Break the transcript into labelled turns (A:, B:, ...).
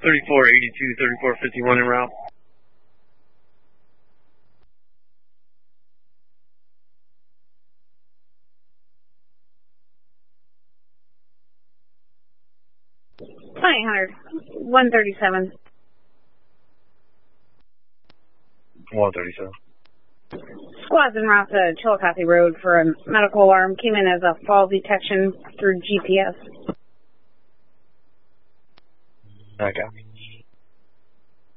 A: 3482, 3451 en route.
B: $2,800, 137.
A: 137.
B: Squad's en route to Chillicothe Road for a medical alarm. Came in as a fall detection through GPS.
A: I got me.